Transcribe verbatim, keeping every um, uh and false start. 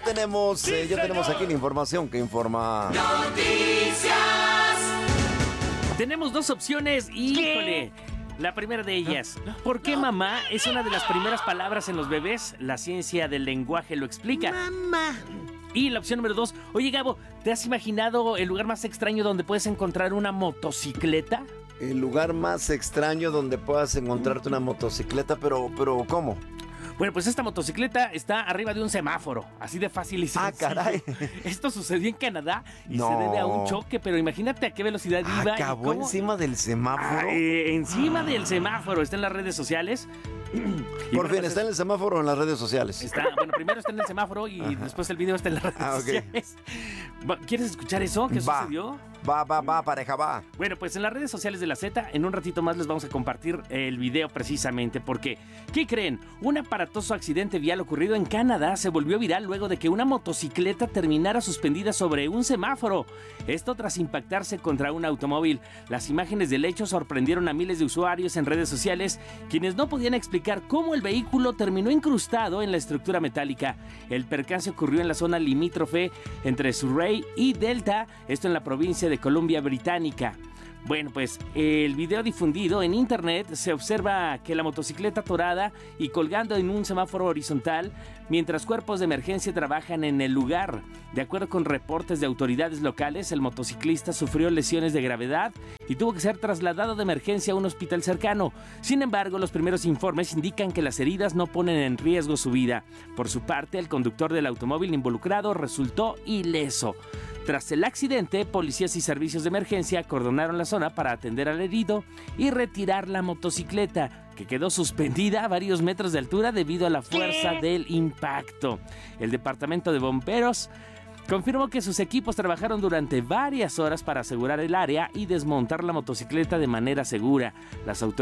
tenemos, Sí, eh, ya señor. tenemos aquí la información que informa. Noticias. Tenemos dos opciones y, híjole, la primera de ellas. ¿Por qué mamá es una de las primeras palabras en los bebés? La ciencia del lenguaje lo explica. Mamá. Y la opción número dos. Oye, Gabo, ¿te has imaginado el lugar más extraño donde puedes encontrar una motocicleta? El lugar más extraño donde puedas encontrarte una motocicleta, pero, pero ¿cómo? Bueno, pues esta motocicleta está arriba de un semáforo, así de fácil y Ah, sencillo. caray. Esto sucedió en Canadá y No. se debe a un choque, pero imagínate a qué velocidad iba. y Acabó cómo- encima del semáforo. Ah, eh, encima del semáforo, está en las redes sociales. Y Por bueno, fin, pues está en el semáforo o en las redes sociales. Está, bueno, primero está en el semáforo y después el video está en las redes Ah, ok. sociales. Va, ¿Quieres escuchar eso? ¿Qué Va. sucedió? Va, va, va, pareja, va. Bueno, pues en las redes sociales de la Z, en un ratito más les vamos a compartir el video precisamente porque, ¿qué creen? Un aparatoso accidente vial ocurrido en Canadá se volvió viral luego de que una motocicleta terminara suspendida sobre un semáforo. Esto tras impactarse contra un automóvil. Las imágenes del hecho sorprendieron a miles de usuarios en redes sociales, quienes no podían explicar cómo el vehículo terminó incrustado en la estructura metálica. El percance ocurrió en la zona limítrofe entre Surrey y Delta, esto en la provincia de Columbia Británica. Bueno, pues el video difundido en internet se observa que la motocicleta atorada y colgando en un semáforo horizontal mientras cuerpos de emergencia trabajan en el lugar. De acuerdo con reportes de autoridades locales, el motociclista sufrió lesiones de gravedad y tuvo que ser trasladado de emergencia a un hospital cercano. Sin embargo, los primeros informes indican que las heridas no ponen en riesgo su vida. Por su parte, el conductor del automóvil involucrado resultó ileso. Tras el accidente, policías y servicios de emergencia acordonaron la zona para atender al herido y retirar la motocicleta, que quedó suspendida a varios metros de altura debido a la fuerza del impacto. El departamento de bomberos confirmó que sus equipos trabajaron durante varias horas para asegurar el área y desmontar la motocicleta de manera segura. Las autoridades